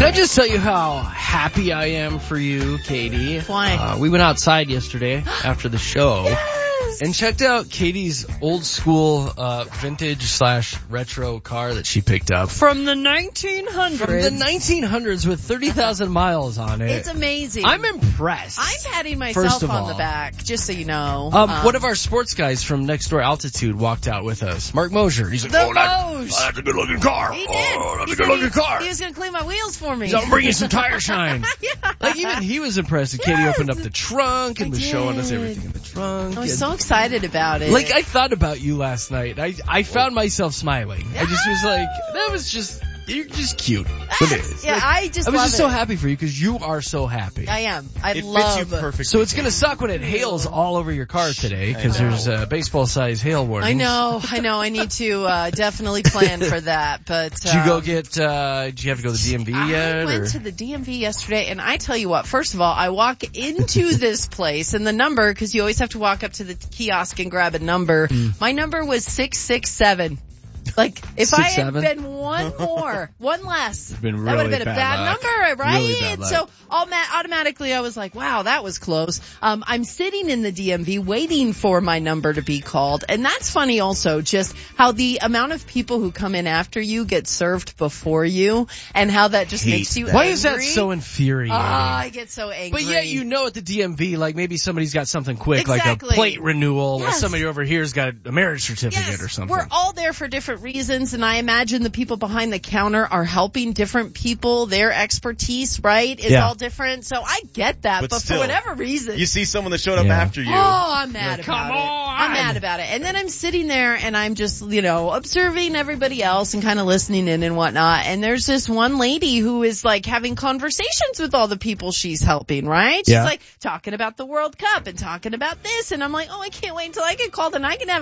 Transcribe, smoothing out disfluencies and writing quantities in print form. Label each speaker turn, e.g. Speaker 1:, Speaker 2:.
Speaker 1: Can I just tell you how happy I am for you, Katie?
Speaker 2: Why?
Speaker 1: We went outside yesterday after the show.
Speaker 2: Yes!
Speaker 1: And checked out Katie's old school vintage/retro car that she picked up.
Speaker 2: From the 1900s.
Speaker 1: From the 1900s with 30,000 miles on it.
Speaker 2: It's amazing.
Speaker 1: I'm impressed.
Speaker 2: I'm patting myself on the back, just so you know.
Speaker 1: One of our sports guys from Next Door Altitude walked out with us. Mark Mosier. He's like, that's a good looking car.
Speaker 2: He did.
Speaker 1: That's a good looking car.
Speaker 2: He was going to clean my wheels for me.
Speaker 1: He's like, I'm bringing some tire shine.
Speaker 2: Yeah.
Speaker 1: Like, even he was impressed. And Katie opened up the trunk and was showing us everything in the trunk.
Speaker 2: I was so excited about it.
Speaker 1: Like, I thought about you last night. I found myself smiling. I just was like, you're just cute.
Speaker 2: Yeah, I was
Speaker 1: just so happy for you because you are so happy.
Speaker 2: I am.
Speaker 3: It fits you perfectly.
Speaker 1: So it's going to suck when it hails all over your car today because there's a baseball-sized hail warning.
Speaker 2: I know. I need to definitely plan for that. But
Speaker 1: did you go get? Did you have to go to the DMV yet?
Speaker 2: I went to the DMV yesterday, and I tell you what. First of all, I walk into this place, and the number, because you always have to walk up to the kiosk and grab a number. My number was 667. Like, if I had been one less, that would have been a bad number, right?
Speaker 1: Really bad luck.
Speaker 2: So automatically I was like, wow, that was close. I'm sitting in the DMV waiting for my number to be called. And that's funny also, just how the amount of people who come in after you get served before you and how that just makes you angry.
Speaker 1: Why is that so infuriating?
Speaker 2: I get so angry.
Speaker 1: But yet you know at the DMV, like maybe somebody's got something quick,
Speaker 2: Exactly.
Speaker 1: like a plate renewal, or
Speaker 2: Yes.
Speaker 1: somebody over here's got a marriage certificate or something.
Speaker 2: We're all there for different reasons, and I imagine the people behind the counter are helping different people. Their expertise, right, is all different. So I get that, but
Speaker 3: still,
Speaker 2: for whatever reason,
Speaker 3: you see someone that showed up after you.
Speaker 2: Oh, I'm mad about
Speaker 1: come
Speaker 2: it.
Speaker 1: on.
Speaker 2: I'm mad about it. And then I'm sitting there and I'm just, observing everybody else and kind of listening in and whatnot. And there's this one lady who is like having conversations with all the people she's helping, right? She's like talking about the World Cup and talking about this. And I'm like, oh, I can't wait until I get called and I can have